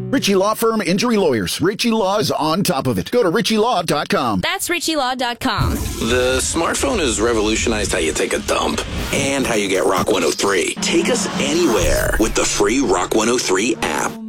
Ritchie Law Firm Injury Lawyers. Ritchie Law is on top of it. Go to ritchielaw.com. That's ritchielaw.com. The smartphone has revolutionized how you take a dump and how you get Rock 103. Take us anywhere with the free Rock 103 app.